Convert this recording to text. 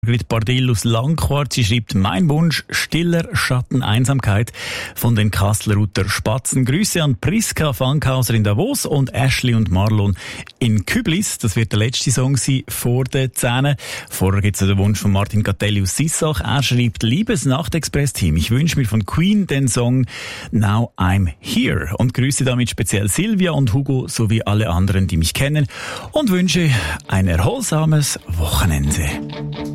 Margrit Bardill aus Langquart, sie schreibt: Mein Wunsch, stiller Schatten Einsamkeit von den Kastelruther Spatzen. Grüße an Priska Fankhauser in Davos und Ashley und Marlon in Küblis. Das wird der letzte Song sein vor den Zähnen. Vorher gibt es den Wunsch von Martin Catelli aus Sissach. Er schreibt: Liebes Nacht-Express-Team, ich wünsche mir von Queen den Song Now I'm Here und grüße damit speziell Silvia und Hugo sowie alle anderen, die mich kennen, und wünsche ein erholsames Wochenende.